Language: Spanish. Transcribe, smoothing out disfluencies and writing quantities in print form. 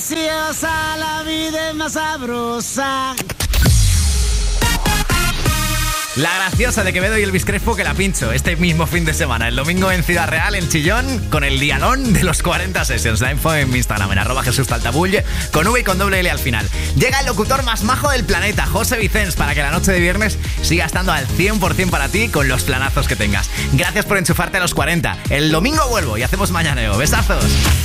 graciosa, la vida es más sabrosa. La graciosa de Quevedo y Elvis Crespo que la pincho este mismo fin de semana, el domingo en Ciudad Real, en Chillón, con el diadón de los 40 Sessions. La info en mi Instagram, en @JesusTaltabull, con V y con doble L al final. Llega el locutor más majo del planeta, José Vicens, para que la noche de viernes siga estando al 100% para ti con los planazos que tengas. Gracias por enchufarte a los 40. El domingo vuelvo y hacemos mañaneo. Besazos.